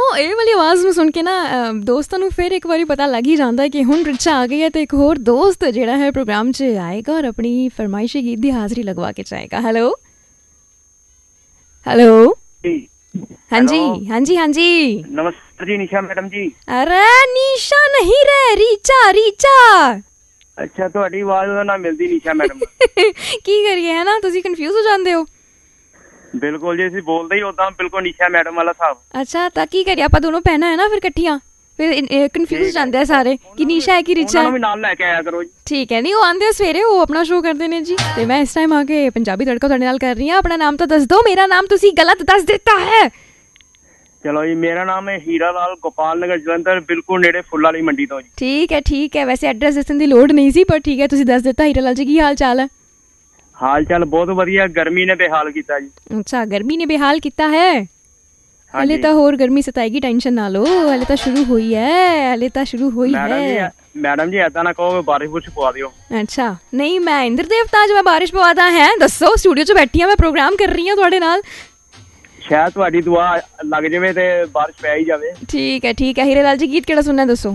ਇਹ ਵਾਲੀ ਆਵਾਜ਼ ਨੂੰ ਸੁਣ ਕੇ ਨਾ ਦੋਸਤਾਂ ਨੂੰ ਫਿਰ ਇੱਕ ਵਾਰੀ ਪਤਾ ਲੱਗ ਹੀ ਜਾਂਦਾ ਕਿ ਹੁਣ ਰਿਚਾ ਆ ਗਈ ਹੈ ਤੇ ਇੱਕ ਹੋਰ ਦੋਸਤ ਜਿਹੜਾ ਹੈ ਪ੍ਰੋਗਰਾਮ 'ਚ ਆਏਗਾ ਔਰ ਆਪਣੀ ਫਰਮਾਇਸ਼ੀ ਗੀਤ ਦੀ ਹਾਜ਼ਰੀ ਲਗਵਾ ਕੇ ਜਾਏਗਾ। ਹੈਲੋ ਹੈਲੋ ਹਾਂਜੀ ਹਾਂਜੀ ਹਾਂਜੀ नमस्ते जी निशा मैडम जी। अरे निशा नहीं रे रीचा रीचा। अच्छा ਤੁਹਾਡੀ ਆਵਾਜ਼ ਨਾ ਮਿਲਦੀ ਨਿਸ਼ਾ ਮੈਡਮ। ਕੀ ਕਰੀਏ ਹੈ ਨਾ ਤੁਸੀਂ ਕਨਫਿਊਜ਼ ਹੋ ਜਾਂਦੇ ਹੋ। ਬਿਲਕੁਲ ਜੀ ਅਸੀਂ ਬੋਲਦੇ ਹੀ ਉਦਾਂ ਬਿਲਕੁਲ ਨਿਸ਼ਾ ਮੈਡਮ ਵਾਲਾ ਹਿਸਾਬ। ਅੱਛਾ ਤਾਂ ਕੀ ਕਰੀਏ ਆਪਾਂ ਦੋਨੋਂ ਭੈਣਾਂ ਹੈ ਨਾ ਫਿਰ ਇਕੱਠੀਆਂ ਫਿਰ ਕਨਫਿਊਜ਼ ਜਾਂਦੇ ਆ ਸਾਰੇ ਕਿ ਨਿਸ਼ਾ ਹੈ ਕਿ ਰੀਚਾ ਉਹਨਾਂ ਨੂੰ ਵੀ ਨਾਲ ਲੈ ਕੇ ਆਇਆ ਕਰੋ ਜੀ। ਠੀਕ ਹੈ ਨਹੀਂ ਉਹ ਆਉਂਦੇ ਆ ਸਵੇਰੇ ਉਹ ਆਪਣਾ ਸ਼ੋਅ ਕਰਦੇ ਨੇ ਜੀ ਤੇ ਮੈਂ ਇਸ ਟਾਈਮ ਆ ਕੇ ਪੰਜਾਬੀ ਤੜਕਾ ਤੁਹਾਡੇ ਨਾਲ ਕਰ ਰਹੀ ਹਾਂ। ਆਪਣਾ ਨਾਮ ਤਾਂ ਦੱਸ ਦਿਓ। ਮੇਰਾ ਨਾਮ ਤੁਸੀਂ ਗਲਤ ਦੱਸ ਦਿੱਤਾ ਹੈ। ਚਲੋ ਜੀ ਮੇਰਾ ਨਾਮ ਹੈ ਹੀਰਾ ਲਾਲ ਗੋਪਾਲ ਨਗਰ ਜਲੰਧਰ ਬਿਲਕੁਲ ਨੇੜੇ ਫੁੱਲ ਵਾਲੀ ਮੰਡੀ ਤੋਂ ਜੀ। ਠੀਕ ਹੈ ਵੈਸੇ ਐਡਰੈਸ ਦੱਸਣ ਦੀ ਲੋੜ ਨਹੀਂ ਸੀ ਪਰ ਠੀਕ ਹੈ ਤੁਸੀਂ ਦੱਸ ਦਿੱਤਾ। ਹੀਰਾ ਲਾਲ ਜੀ ਕੀ ਹਾਲ ਚਾਲ ਹੈ? ਹਾਲ ਚਾਲ ਬਹੁਤ ਵਧੀਆ। ਗਰਮੀ ਨੇ ਬੇਹਾਲ ਕੀਤਾ ਜੀ। ਅੱਛਾ ਗਰਮੀ ਨੇ ਬੇਹਾਲ ਕੀਤਾ ਹੈ। ਹਲੇ ਤਾਂ ਹੋਰ ਗਰਮੀ ਸਤਾਏਗੀ ਟੈਨਸ਼ਨ ਨਾ ਲਓ। ਹਲੇ ਤਾਂ ਸ਼ੁਰੂ ਹੋਈ ਹੈ ਮੈਡਮ ਜੀ ਏਦਾਂ ਨਾ ਕਹੋ ਬਾਰਿਸ਼ ਬੁਰਿਸ਼ ਪਵਾ ਦਿਓ। ਅੱਛਾ ਨਹੀਂ ਮੈਂ ਇੰਦਰ ਦੇਵਤਾ ਅੱਜ ਮੈਂ ਬਾਰਿਸ਼ ਪਵਾਦਾ ਹੈ। ਦੱਸੋ ਸਟੂਡੀਓ 'ਚ ਬੈਠੀ ਹਾਂ ਮੈਂ ਪ੍ਰੋਗਰਾਮ ਕਰ ਰਹੀ ਹਾਂ ਤੁਹਾਡੇ ਨਾਲ। ਸ਼ਾਇਦ ਤੁਹਾਡੀ ਦੁਆ ਲੱਗ ਜਾਵੇ ਤੇ ਬਾਰਿਸ਼ ਪੈ ਹੀ ਜਾਵੇ। ਠੀਕ ਹੈ ਹੀਰੇ ਲਾਲ ਜੀ ਗੀਤ ਕਿਹੜਾ ਸੁਣਨਾ ਦੱਸੋ?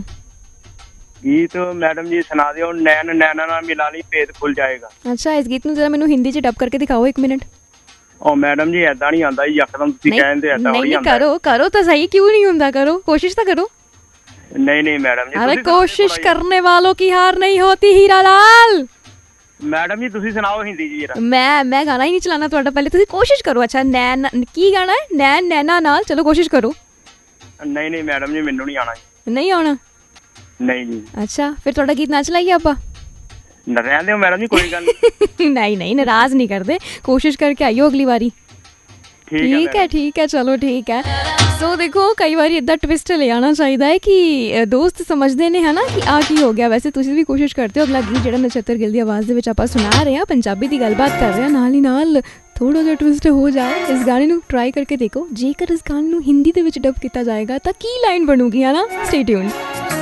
ਗੀਤ ਮੈਡਮ ਜੀ ਸੁਣਾ ਦਿਓ। ਨੈਣ ਨੈਣਾ ਨਾਲ ਮਿਲਾ ਲਈ ਭੇਦ ਖੁੱਲ ਜਾਏਗਾ। ਅੱਛਾ ਇਸ ਗੀਤ ਨੂੰ ਜਰਾ ਮੈਨੂੰ ਹਿੰਦੀ 'ਚ ਡਬ ਕਰਕੇ ਦਿਖਾਓ 1 ਮਿੰਟ। ਉਹ ਮੈਡਮ ਜੀ ਏਦਾਂ ਨਹੀਂ ਆਉਂਦਾ ਜੀ ਯਕਦਮ ਤੁਸੀਂ ਕਹਿੰਦੇ ਏਦਾਂ ਹੋ ਹੀ ਆਉਂਦਾ। ਕਰੋ ਤਾਂ ਸਹੀ ਕਿਉਂ ਨਹੀਂ ਹੁੰਦਾ ਕਰੋ ਕੋਸ਼ਿਸ਼ ਤਾਂ ਕਰੋ। नहीं मैडम जी अरे कोशिश करने वालों की हार नहीं होती हीरा लाल। मैडम जी तुसी सुनाओ हिंदी जी जरा। मैं गाना ही नहीं चलाना ਤੁਹਾਡਾ ਪਹਿਲੇ ਤੁਸੀਂ ਕੋਸ਼ਿਸ਼ ਕਰੋ। ਅੱਛਾ ਨੈਣ ਕੀ ਗਾਣਾ ਹੈ? ਨੈਣ ਨੈਣਾ ਨਾਲ ਚਲੋ ਕੋਸ਼ਿਸ਼ ਕਰੋ। नहीं मैडम जी ਮੈਨੂੰ ਨਹੀਂ ਆਣਾ। ਨਹੀਂ ਆਉਣਾ? नहीं जी। ਅੱਛਾ ਫਿਰ ਤੁਹਾਡਾ ਗੀਤ ਨਾ ਚਲਾਈਏ ਆਪਾਂ। ਰਹਿਣ ਦਿਓ ਮੈਡਮ ਜੀ ਕੋਈ ਗੱਲ ਨਹੀਂ ਨਹੀਂ ਨਾਰਾਜ਼ ਨਹੀਂ ਕਰਦੇ। ਕੋਸ਼ਿਸ਼ ਕਰਕੇ ਆइयो ਅਗਲੀ ਵਾਰੀ। ਠੀਕ ਹੈ ਚਲੋ ਠੀਕ ਹੈ। ਸੋ ਦੇਖੋ ਕਈ ਵਾਰੀ ਇੱਦਾਂ ਟਵਿਸਟ ਲੈ ਆਉਣਾ ਚਾਹੀਦਾ ਹੈ ਕਿ ਦੋਸਤ ਸਮਝਦੇ ਨੇ ਹੈ ਨਾ ਕਿ ਆ ਕੀ ਹੋ ਗਿਆ। ਵੈਸੇ ਤੁਸੀਂ ਵੀ ਕੋਸ਼ਿਸ਼ ਕਰਦੇ ਹੋ। ਅਗਲਾ ਗੀਤ ਜਿਹੜਾ ਨਛੱਤਰ ਗਿੱਲ ਦੀ ਆਵਾਜ਼ ਦੇ ਵਿੱਚ ਆਪਾਂ ਸੁਣਾ ਰਹੇ ਹਾਂ ਪੰਜਾਬੀ ਦੀ ਗੱਲਬਾਤ ਕਰ ਰਹੇ ਹਾਂ ਨਾਲ ਹੀ ਨਾਲ ਥੋੜਾ ਜਿਹਾ ਟਵਿਸਟ ਹੋ ਜਾਏ। ਇਸ ਗਾਣੇ ਨੂੰ ਟਰਾਈ ਕਰਕੇ ਦੇਖੋ। ਜੇਕਰ ਇਸ ਗਾਣੇ ਨੂੰ ਹਿੰਦੀ ਦੇ ਵਿੱਚ ਡਬ ਕੀਤਾ ਜਾਏਗਾ ਤਾਂ ਕੀ ਲਾਈਨ ਬਣੂਗੀ ਹੈ ਨਾ। Stay tuned.